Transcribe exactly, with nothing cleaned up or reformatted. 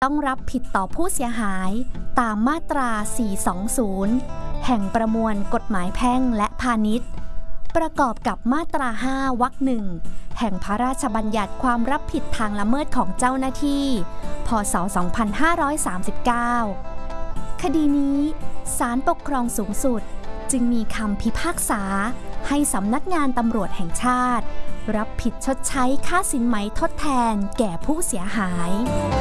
ต้องรับผิดต่อผู้เสียหายตามมาตรา สี่สองศูนย์ แห่งประมวลกฎหมายแพ่งและพาณิชย์ประกอบกับมาตรา ห้า วรรคหนึ่งแห่งพระราชบัญญัติความรับผิดทางละเมิดของเจ้าหน้าที่ พ.ศ. สองพันห้าร้อยสามสิบเก้า คดีนี้ศาลปกครองสูงสุดจึงมีคำพิพากษาให้สำนักงานตำรวจแห่งชาติรับผิดชดใช้ค่าสินไหมทดแทนแก่ผู้เสียหาย